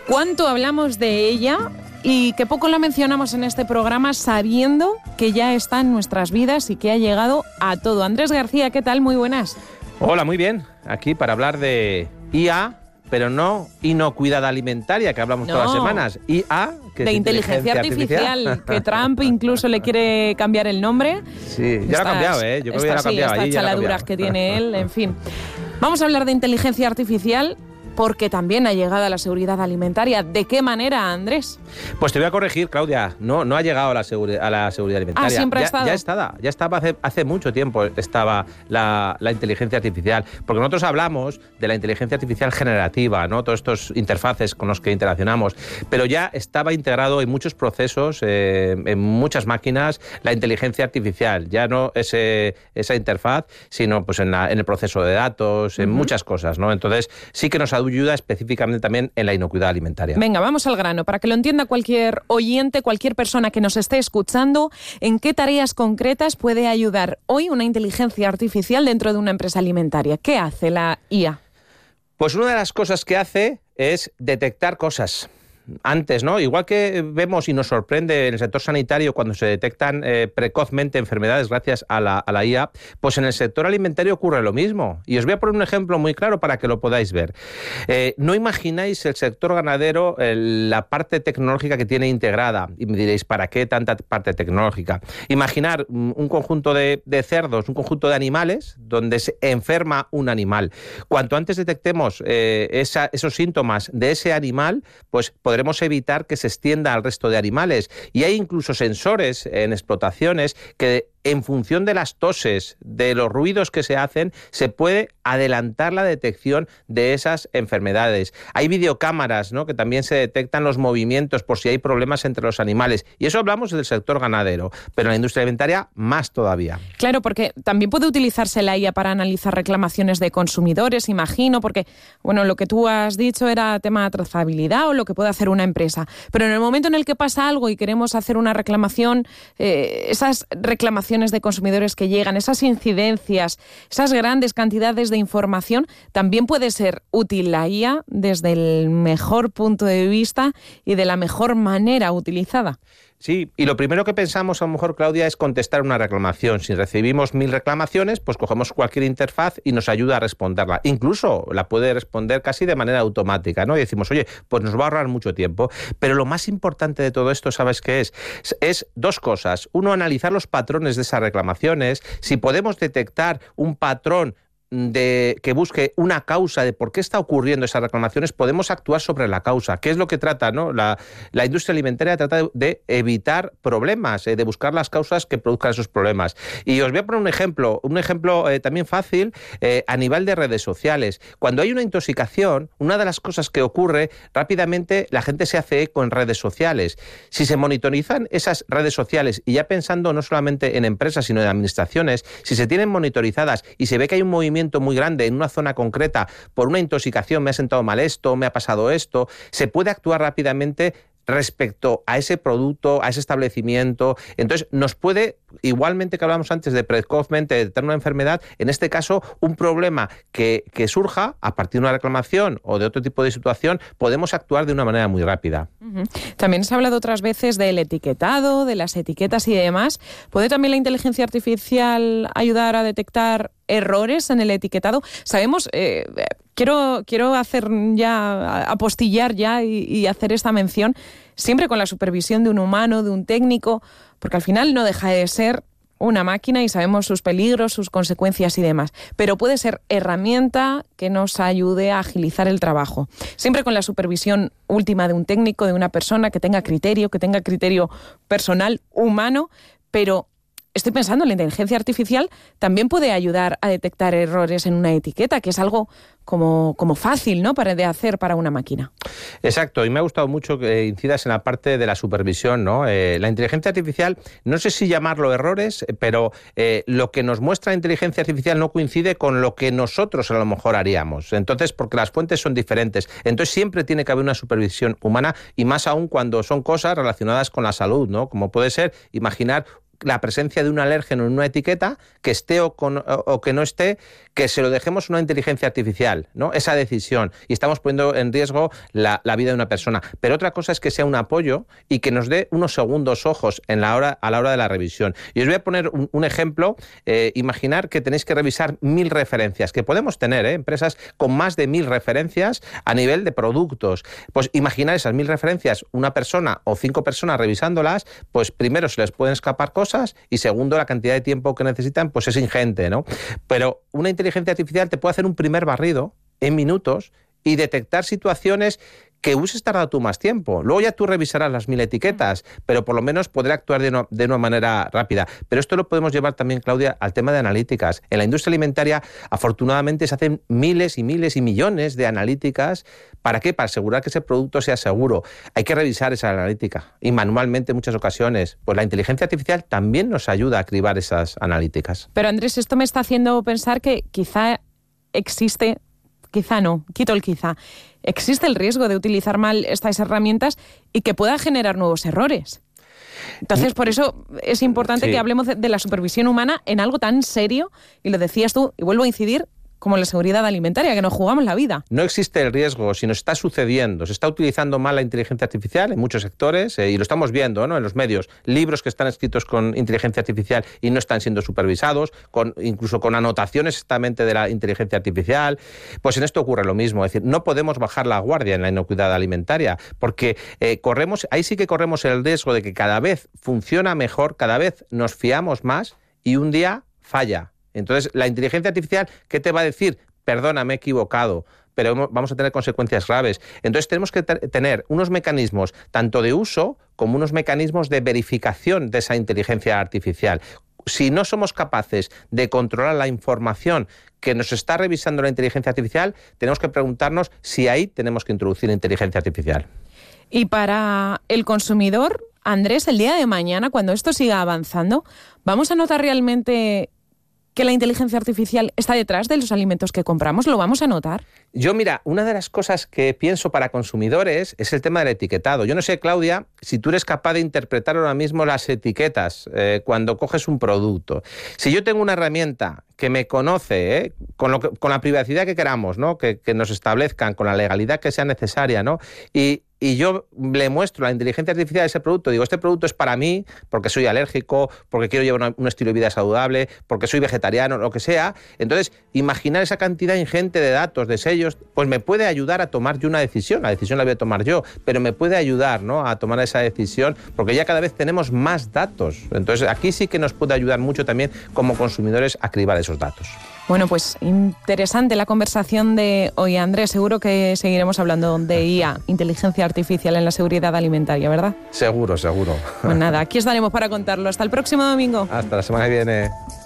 ¿Cuánto hablamos de ella y qué poco la mencionamos en este programa sabiendo que ya está en nuestras vidas y que ha llegado a todo? Andrés García, ¿qué tal? Muy buenas. Hola, muy bien. Aquí para hablar de IA, pero no inocuidad alimentaria, que hablamos todas las semanas. IA, que de es inteligencia artificial, que Trump incluso le quiere cambiar el nombre. Sí, ya lo ha cambiado, ¿eh? Yo creo que ya lo ha cambiado. Estas chaladuras que tiene él, en fin. Vamos a hablar de inteligencia artificial porque también ha llegado a la seguridad alimentaria. ¿De qué manera, Andrés? Pues te voy a corregir, Claudia. No ha llegado a la seguridad alimentaria. Ah, siempre ha estado. Ya estaba hace mucho tiempo estaba la inteligencia artificial. Porque nosotros hablamos de la inteligencia artificial generativa, ¿no? Todos estos interfaces con los que interaccionamos. Pero ya estaba integrado en muchos procesos, en muchas máquinas, la inteligencia artificial. Ya no esa interfaz, sino pues en el proceso de datos, en muchas cosas, ¿no? Entonces sí que nos ayuda específicamente también en la inocuidad alimentaria. Venga, vamos al grano, para que lo entienda cualquier oyente, cualquier persona que nos esté escuchando, ¿en qué tareas concretas puede ayudar hoy una inteligencia artificial dentro de una empresa alimentaria? ¿Qué hace la IA? Pues una de las cosas que hace es detectar cosas. Antes, ¿no? Igual que vemos y nos sorprende en el sector sanitario cuando se detectan precozmente enfermedades gracias a la IA, pues en el sector alimentario ocurre lo mismo. Y os voy a poner un ejemplo muy claro para que lo podáis ver. No imagináis el sector ganadero, la parte tecnológica que tiene integrada. Y me diréis, ¿para qué tanta parte tecnológica? Imaginar un conjunto de cerdos, un conjunto de animales donde se enferma un animal. Cuanto antes detectemos esos síntomas de ese animal, pues podremos evitar que se extienda al resto de animales. Y hay incluso sensores en explotaciones que en función de las toses, de los ruidos que se hacen, se puede adelantar la detección de esas enfermedades. Hay videocámaras, ¿no?, que también se detectan los movimientos por si hay problemas entre los animales. Y eso hablamos del sector ganadero, pero en la industria alimentaria más todavía. Claro, porque también puede utilizarse la IA para analizar reclamaciones de consumidores, imagino, porque, bueno, lo que tú has dicho era tema de trazabilidad o lo que puede hacer una empresa. Pero en el momento en el que pasa algo y queremos hacer una reclamación, esas reclamaciones de consumidores que llegan, esas incidencias, esas grandes cantidades de información, también puede ser útil la IA desde el mejor punto de vista y de la mejor manera utilizada. Sí, y lo primero que pensamos a lo mejor, Claudia, es contestar una reclamación. Si recibimos 1000 reclamaciones, pues cogemos cualquier interfaz y nos ayuda a responderla. Incluso la puede responder casi de manera automática, ¿no? Y decimos, oye, pues nos va a ahorrar mucho tiempo. Pero lo más importante de todo esto, ¿sabes qué es? Es dos cosas. Uno, analizar los patrones de esas reclamaciones. Si podemos detectar un patrón que busque una causa de por qué está ocurriendo esas reclamaciones, podemos actuar sobre la causa. ¿Qué es lo que trata, ¿no? La industria alimentaria trata de evitar problemas, de buscar las causas que produzcan esos problemas. Y os voy a poner un ejemplo también fácil a nivel de redes sociales. Cuando hay una intoxicación, una de las cosas que ocurre, rápidamente la gente se hace eco en redes sociales. Si se monitorizan esas redes sociales, y ya pensando no solamente en empresas, sino en administraciones, si se tienen monitorizadas y se ve que hay un movimiento muy grande en una zona concreta por una intoxicación, me ha sentado mal esto, me ha pasado esto, se puede actuar rápidamente respecto a ese producto, a ese establecimiento. Entonces, nos puede, igualmente que hablamos antes de precozmente detectar una enfermedad, en este caso, un problema que surja a partir de una reclamación o de otro tipo de situación, podemos actuar de una manera muy rápida. Uh-huh. También se ha hablado otras veces del etiquetado, de las etiquetas y demás. ¿Puede también la inteligencia artificial ayudar a detectar errores en el etiquetado? Sabemos, quiero hacer ya, apostillar ya y hacer esta mención, siempre con la supervisión de un humano, de un técnico, porque al final no deja de ser una máquina y sabemos sus peligros, sus consecuencias y demás. Pero puede ser herramienta que nos ayude a agilizar el trabajo. Siempre con la supervisión última de un técnico, de una persona que tenga criterio personal, humano, pero estoy pensando, la inteligencia artificial también puede ayudar a detectar errores en una etiqueta, que es algo como fácil, ¿no?, de hacer para una máquina. Exacto, y me ha gustado mucho que incidas en la parte de la supervisión, ¿no? La inteligencia artificial, no sé si llamarlo errores, pero lo que nos muestra la inteligencia artificial no coincide con lo que nosotros a lo mejor haríamos. Entonces, porque las fuentes son diferentes. Entonces, siempre tiene que haber una supervisión humana, y más aún cuando son cosas relacionadas con la salud, ¿no? Como puede ser, imaginar la presencia de un alérgeno en una etiqueta, que esté o que no esté, que se lo dejemos a una inteligencia artificial, ¿no? Esa decisión. Y estamos poniendo en riesgo la vida de una persona. Pero otra cosa es que sea un apoyo y que nos dé unos segundos ojos a la hora de la revisión. Y os voy a poner un ejemplo. Imaginar que tenéis que revisar 1000 referencias, que podemos tener, empresas con más de 1000 referencias a nivel de productos. Pues imaginar esas 1000 referencias, una persona o 5 personas revisándolas, pues primero se les pueden escapar cosas y segundo, la cantidad de tiempo que necesitan pues es ingente, ¿no? Pero una inteligencia artificial te puede hacer un primer barrido en minutos y detectar situaciones que hubieses tardado tú más tiempo. Luego ya tú revisarás las 1000 etiquetas, pero por lo menos podrá actuar de una manera rápida. Pero esto lo podemos llevar también, Claudia, al tema de analíticas. En la industria alimentaria, afortunadamente, se hacen miles y miles y millones de analíticas. ¿Para qué? Para asegurar que ese producto sea seguro. Hay que revisar esa analítica. Y manualmente en muchas ocasiones. Pues la inteligencia artificial también nos ayuda a cribar esas analíticas. Pero Andrés, esto me está haciendo pensar que quizá existe... Quizá no, quito el quizá. Existe el riesgo de utilizar mal estas herramientas y que pueda generar nuevos errores. Entonces, por eso es importante que hablemos de la supervisión humana en algo tan serio, y lo decías tú, y vuelvo a incidir, como la seguridad alimentaria, que nos jugamos la vida. No existe el riesgo, si nos está sucediendo, se está utilizando mal la inteligencia artificial en muchos sectores, y lo estamos viendo, ¿no?, en los medios, libros que están escritos con inteligencia artificial y no están siendo supervisados, incluso con anotaciones exactamente de la inteligencia artificial. Pues en esto ocurre lo mismo, es decir, no podemos bajar la guardia en la inocuidad alimentaria, porque ahí sí que corremos el riesgo de que cada vez funciona mejor, cada vez nos fiamos más y un día falla. Entonces, la inteligencia artificial, ¿qué te va a decir? Perdona, me he equivocado, pero vamos a tener consecuencias graves. Entonces, tenemos que tener unos mecanismos tanto de uso como unos mecanismos de verificación de esa inteligencia artificial. Si no somos capaces de controlar la información que nos está revisando la inteligencia artificial, tenemos que preguntarnos si ahí tenemos que introducir inteligencia artificial. Y para el consumidor, Andrés, el día de mañana, cuando esto siga avanzando, ¿vamos a notar realmente que la inteligencia artificial está detrás de los alimentos que compramos? ¿Lo vamos a notar? Yo, mira, una de las cosas que pienso para consumidores es el tema del etiquetado. Yo no sé, Claudia, si tú eres capaz de interpretar ahora mismo las etiquetas cuando coges un producto. Si yo tengo una herramienta que me conoce, con la privacidad que queramos, ¿no?, que nos establezcan, con la legalidad que sea necesaria, ¿no?, y yo le muestro la inteligencia artificial de ese producto, digo, este producto es para mí porque soy alérgico, porque quiero llevar un estilo de vida saludable, porque soy vegetariano, lo que sea. Entonces, imaginar esa cantidad ingente de datos, de sellos, pues me puede ayudar a tomar yo una decisión. La decisión la voy a tomar yo, pero me puede ayudar, ¿no?, a tomar esa decisión, porque ya cada vez tenemos más datos. Entonces, aquí sí que nos puede ayudar mucho también como consumidores a cribar esos datos. Bueno, pues interesante la conversación de hoy, Andrés. Seguro que seguiremos hablando de IA, inteligencia artificial en la seguridad alimentaria, ¿verdad? Seguro, seguro. Pues nada, aquí estaremos para contarlo. Hasta el próximo domingo. Hasta la semana que viene.